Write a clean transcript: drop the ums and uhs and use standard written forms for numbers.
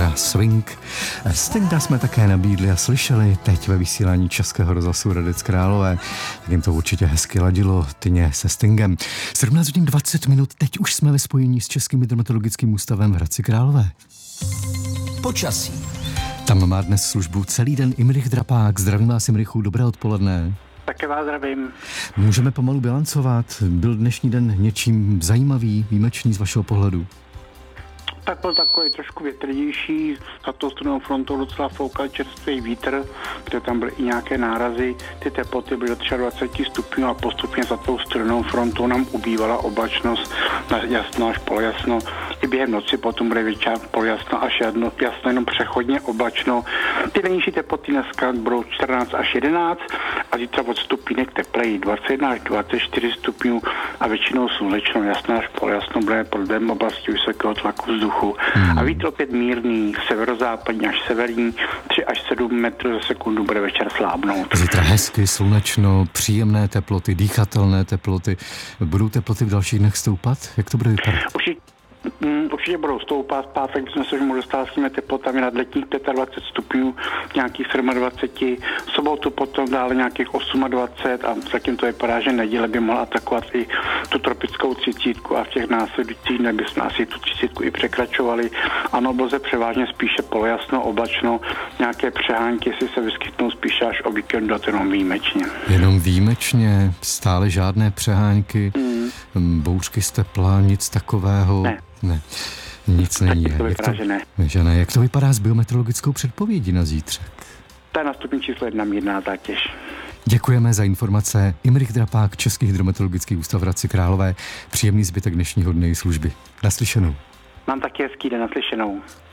a swing. Stinga jsme také nabídli a slyšeli teď ve vysílání Českého rozhlasu Hradec Králové. Tak jim to určitě hezky ladilo, Tyně se Stingem. 17:20, teď už jsme ve spojení s Českým hydrometeorologickým ústavem v Hradci Králové. Počasí. Tam má dnes službu celý den Imrich Drapák. Zdravím vás, Imrichu, dobré odpoledne. Také vás zdravím. Můžeme pomalu bilancovat. Byl dnešní den něčím zajímavý, výjimečný z vašeho pohledu? Tak byl takový trošku větrnější, za tou studenou frontou docela foukal čerstvý vítr, kde tam byly i nějaké nárazy, ty teploty byly do 23 stupňů a postupně za tou studenou frontou nám ubývala oblačnost na jasno až polojasno. I během noci potom bude větší polojasno až jasno, jenom přechodně oblačno. Ty nejnižší teploty dneska budou 14 až 11 a zítra od stupínek tepleji 21 až 24 stupňů a většinou slunečno, jasno až polojasno, bude podle oblasti vysokého tlaku vzduchu. A vítr opět mírný, severozápadní až severní, 3 až 7 metrů za sekundu bude večer slábnout. Zítra hezky, slunečno, příjemné teploty, dýchatelné teploty. Budou teploty v dalších dnech stoupat? Jak to bude vypadat? Určitě budou stoupat. Pátek jsme se už mohli dostat s těmi teplotami nad letních 25 stupňů, nějakých 27. Sobotu potom dále nějakých 28 a zatím to vypadá, že neděle by mohla atakovat i tu tropickou 30 a v těch následujících dnech bychom asi tu 30 i překračovali. Ano, bylo převážně spíše polojasno, oblačno, nějaké přehánky si se vyskytnou spíše až o víkendu, a to jenom výjimečně. Jenom výjimečně, stále žádné přehánky, bouřky z tepla, nic takového? Ne. Nic není. To vypadá, že ne. Jak to vypadá s biometeorologickou předpovědí na zítřek? To je na stupni číslo 1 mírná zátěž. Děkujeme za informace. Imrich Drapák, Český hydrometeorologický ústav v Hradci Králové. Příjemný zbytek dnešního dne i služby. Naslyšenou. Mám taky hezký den, naslyšenou.